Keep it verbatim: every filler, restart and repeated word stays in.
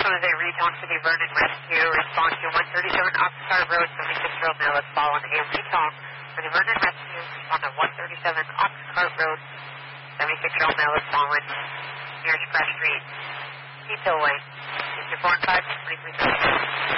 Jose Reed, Tom City Vernon Rescue, respond to one thirty-seven Oxnard Road, seventy-six year old male that's fallen. A M P Tom for the Vernon Rescue, respond to one thirty-seven Oxnard Road, seventy-six year old male that's fallen near Express Street, Detail Way, two four five, twenty-three.